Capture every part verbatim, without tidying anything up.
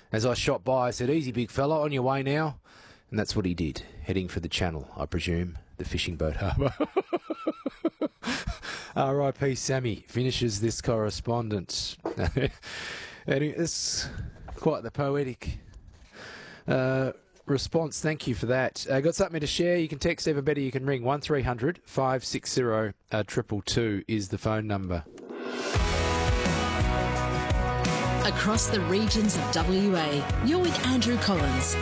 As I shot by, I said, "Easy, big fella, on your way now." And that's what he did, heading for the channel, I presume, the fishing boat harbour. R I P Sammy finishes this correspondence. And it's quite the poetic uh, response. Thank you for that. Uh, got something to share? You can text, even better, you can ring. one three hundred five six zero two two two is the phone number. Across the regions of W A, you're with Andrew Collins.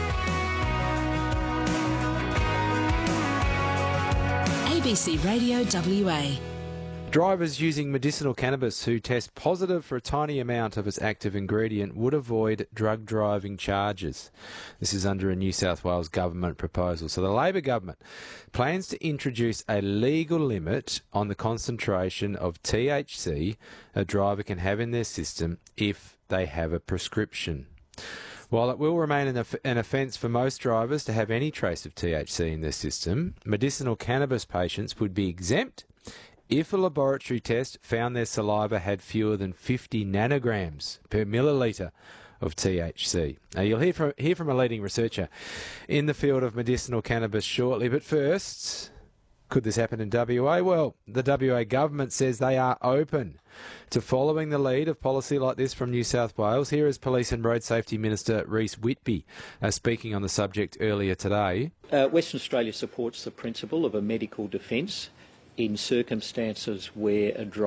A B C Radio W A. Drivers using medicinal cannabis who test positive for a tiny amount of its active ingredient would avoid drug driving charges. This is under a New South Wales government proposal. So the Labor government plans to introduce a legal limit on the concentration of T H C a driver can have in their system if they have a prescription. While it will remain an, off- an offence for most drivers to have any trace of T H C in their system, medicinal cannabis patients would be exempt if a laboratory test found their saliva had fewer than fifty nanograms per millilitre of T H C. Now, you'll hear from, hear from a leading researcher in the field of medicinal cannabis shortly, but first, could this happen in W A? Well, the W A government says they are open to following the lead of policy like this from New South Wales. Here is Police and Road Safety Minister Reece Whitby uh, speaking on the subject earlier today. Uh, Western Australia supports the principle of a medical defence in circumstances where a driver